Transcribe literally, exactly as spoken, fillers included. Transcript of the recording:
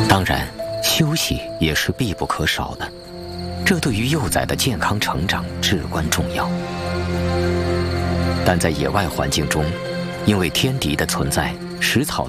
当然，休息也是必不可少的，这对于幼崽的健康成长至关重要。但在野外环境中，因为天敌的存在，食草